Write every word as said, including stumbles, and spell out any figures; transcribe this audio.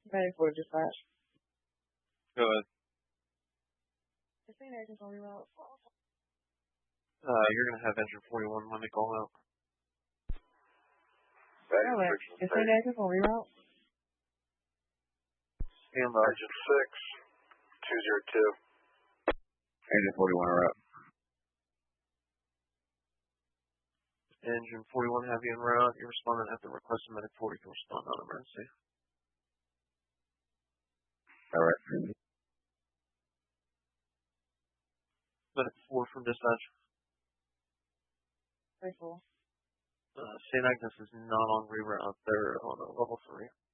Ready for dispatch. Go ahead. Saint Agnes on reroute. Uh, you're gonna have engine forty-one let me call out. Alright. Is Saint Agnes on reroute? Stand by. Engine six, two zero two. Engine forty-one route. Engine forty-one have you en route. You're responding at the request of medic forty to respond on emergency. Alright. Medic four from dispatch. Very cool. Uh, Saint Agnes is not on reroute. They're on a level three.